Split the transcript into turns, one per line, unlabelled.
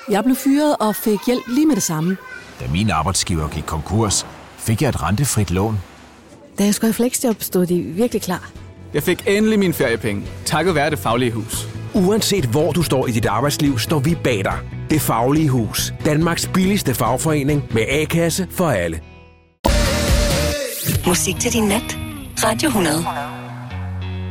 Jeg blev fyret og fik hjælp lige med det samme.
Da min arbejdsgiver gik konkurs, fik jeg et rentefrit lån.
Da jeg skulle have fleksjob, stod de virkelig klar.
Jeg fik endelig mine feriepenge, takket være Det Faglige Hus.
Uanset hvor du står i dit arbejdsliv, står vi bag dig. Det Faglige Hus. Danmarks billigste fagforening med A-kasse for alle.
Musik til din nat. Radio 100.